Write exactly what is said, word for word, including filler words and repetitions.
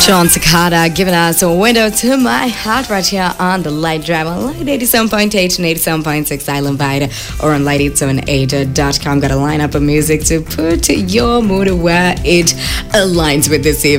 Sean Sakata giving us a window to my heart right here on the Light Drive on Light eighty-seven point eight and eighty-seven point six Island Vita or on light eight seven eight dot com. Got a lineup of music to put your mood where it aligns with this evening.